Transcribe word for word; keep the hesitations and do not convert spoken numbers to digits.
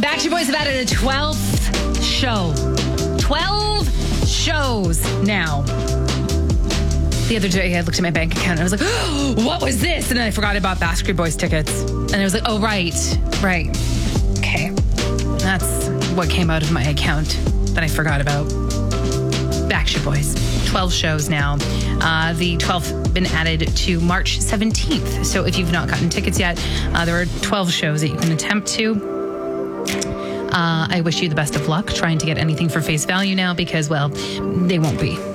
Backstreet Boys have added a twelfth show. twelve shows now. The other day, I looked at my bank account and I was like, oh, what was this? And then I forgot about Backstreet Boys tickets. And I was like, oh, right, right. Okay. That's what came out of my account that I forgot about. Backstreet Boys. twelve shows now. Uh, the twelfth been added to March seventeenth. So if you've not gotten tickets yet, uh, there are twelve shows that you can attempt to. Uh, I wish you the best of luck trying to get anything for face value now because, well, they won't be.